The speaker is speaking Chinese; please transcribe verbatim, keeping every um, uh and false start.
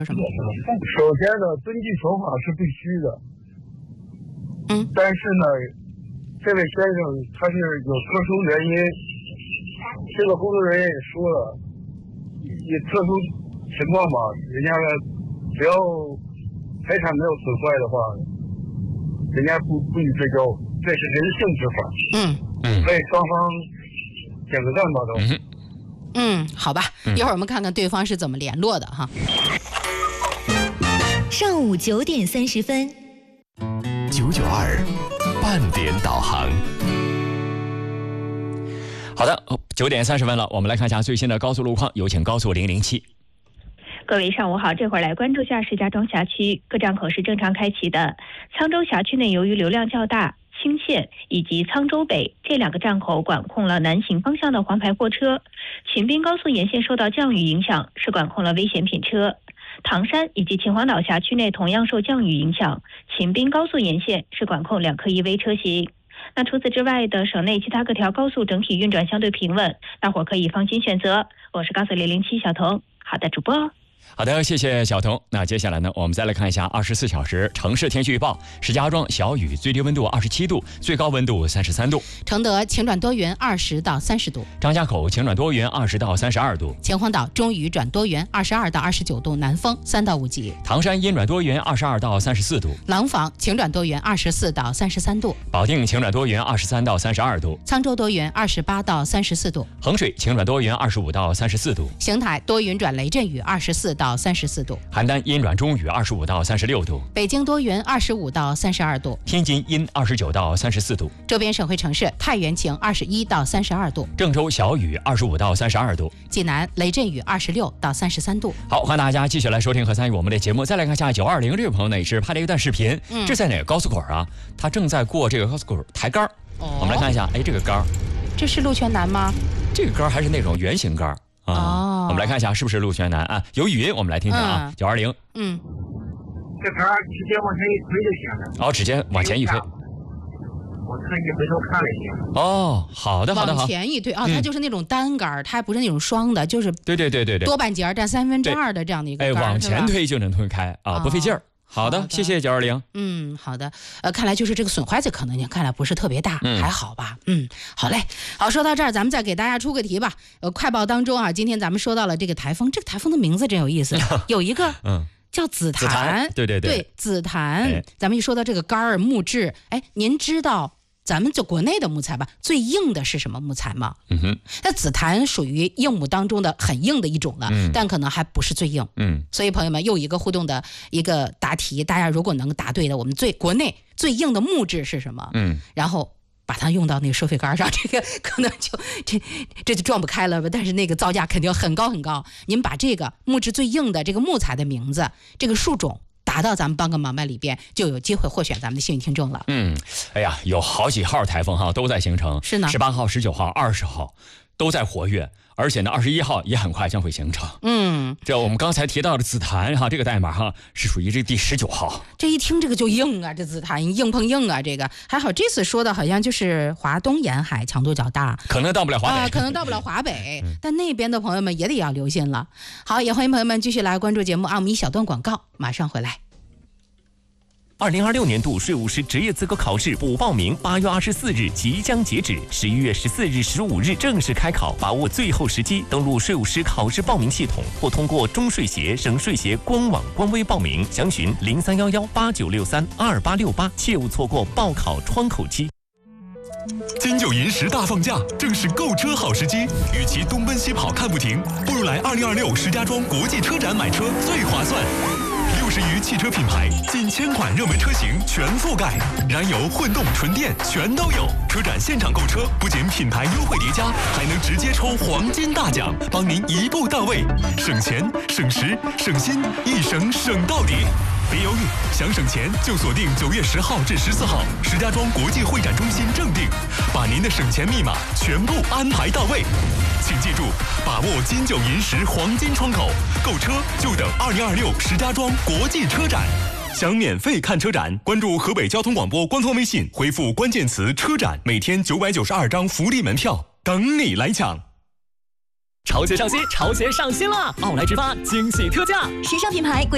什么？ 首先呢，遵纪守法是必须的。 嗯， 但是呢，这位先生他是有特殊原因，这个工作人员也说了，也特殊情况吧，人家只要财产没有损坏的话，人家不不予追究，这是人性执法。 嗯嗯，为双方点个赞吧都。 嗯嗯，好吧，一会儿我们看看对方是怎么联络的哈。 上午九点三十分， 九九二半点导航。 好的，九点三十分了，我们来看一下最新的高速路况，有请高速零零七。 各位上午好，这会儿来关注下石家庄辖区各站口是正常开启的。沧州辖区内由于流量较大，青县以及沧州北这两个站口管控了南行方向的黄牌货车，秦滨高速沿线受到降雨影响，是管控了危险品车。唐山以及秦皇岛辖区内同样受降雨影响，秦滨高速沿线是管控两客一危车型。那除此之外的省内其他各条高速整体运转相对平稳，大伙可以放心选择。我是高速零零七小彤，好的，主播。 好的，谢谢小彤。那接下来呢，我们再来看一下二十四小时城市天气预报。石家庄小雨，最低温度二十七度，最高温度三十三度。 承德晴转多云，二十到三十度。 张家口晴转多云，二十到三十二度。 秦皇岛中雨转多云，二十二到二十九度，南风三到五级。 唐山阴转多云，二十二到三十四度。 廊坊晴转多云，二十四到三十三度。 保定晴转多云，二十三到三十二度。 沧州多云，二十八到三十四度。 衡水晴转多云，二十五到三十四度。 邢台多云转雷阵雨，二十四到三十四度。 邯郸阴转中雨，二十五到三十六度。 北京多云，二十五到三十二度。 天津阴，二十九到三十四度。 周边省会城市太原晴，二十一到三十二度。 郑州小雨，二十五到三十二度。 济南雷阵雨，二十六到三十三度。 好，欢迎大家继续来收听和参与我们的节目。再来看一下九二零这位朋友呢，也是拍了一段视频，嗯、这在哪个高速口啊？他正在过这个高速口抬杆、哦、我们来看一下，哎，这个杆， 这是陆泉南吗？ 这个杆还是那种圆形杆。啊、哦，我们来看一下是不是陆泉南啊？有语音，我们来听听啊。九二零， 嗯，这杆直接往前一推就行了。 哦，直接往前一推。 我特意回头看了一下。 哦，好的，好的，好。 往前一推啊、哦嗯，它就是那种单杆，它还不是那种双的，就是对对对对对， 多半截占三分之二的这样的一个杆。 哎，往前推就能推开啊，不费劲儿。哦，好的，谢谢九二零。 嗯，好的。呃，看来就是这个损坏的可能性，看来不是特别大，嗯、还好吧？嗯，好嘞。好，说到这儿，咱们再给大家出个题吧。呃，快报当中啊，今天咱们说到了这个台风，这个台风的名字真有意思，有一个嗯叫紫檀， 紫檀对对对， 对紫檀、哎。咱们一说到这个杆儿木质，哎，您知道咱们就国内的木材吧，最硬的是什么木材吗？ 嗯哼， 那紫檀属于硬木当中的很硬的一种了，嗯、但可能还不是最硬。嗯，所以朋友们又一个互动的一个答题，大家如果能答对的，我们最国内最硬的木质是什么？嗯，然后把它用到那个收费杆上，这个可能就这这就撞不开了吧？但是那个造价肯定很高很高。您把这个木质最硬的这个木材的名字，这个树种打到咱们帮个忙吧里边，就有机会获选咱们的幸运听众了。 嗯，哎呀，有好几号台风哈都在形成， 是呢， 十八号、十九号、二十号都在活跃，而且呢，二十一号也很快将会形成。嗯，这我们刚才提到的紫檀哈，这个代码哈是属于这第十九号。 这一听这个就硬啊，这紫檀硬碰硬啊，这个还好。这次说的好像就是华东沿海强度较大， 可能到不了华北， 啊、可能到不了华北，但那边的朋友们也得要留心了。好，也欢迎朋友们继续来关注节目啊，我们一小段广告，马上回来。 二零二六年度税务师职业资格考试补报名八月二十四日即将截止，十一月十四日、十五日正式开考，把握最后时机，登录税务师考试报名系统或通过中税协、省税协官网官微报名，详询零三幺幺八九六三二八六八，切勿错过报考窗口期。 金九银十大放假，正是购车好时机。与其东奔西跑看不停，不如来二零二六石家庄国际车展买车最划算。六十余汽车品牌，近千款热门车型全覆盖，燃油、混动、纯电全都有。车展现场购车，不仅品牌优惠叠加，还能直接抽黄金大奖，帮您一步到位，省钱、省时、省心，一省省到底。别犹豫，想省钱就锁定九月十号至十四号石家庄国际会展中心正定，把您的省钱密码全部安排到位。请记住，把握金九银十黄金窗口，购车就等二零二六石家庄国际车展。想免费看车展，关注河北交通广播官方微信，回复关键词车展，每天九百九十二张福利门票等你来抢。 潮鞋上新，潮鞋上新了！奥莱直发惊喜特价， 时尚品牌贵